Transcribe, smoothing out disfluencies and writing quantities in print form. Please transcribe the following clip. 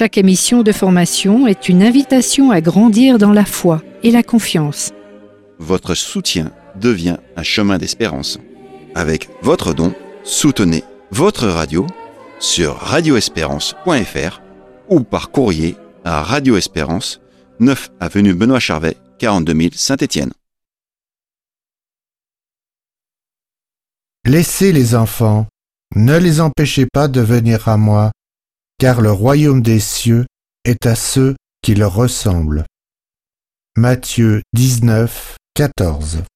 Chaque émission de formation est une invitation à grandir dans la foi et la confiance. Votre soutien devient un chemin d'espérance. Avec votre don, soutenez votre radio sur radioespérance.fr ou par courrier à Radio Espérance, 9 avenue Benoît Charvet, 42 000 Saint-Étienne. Laissez les enfants, ne les empêchez pas de venir à moi, car le royaume des cieux est à ceux qui leur ressemblent. Matthieu 19, 14.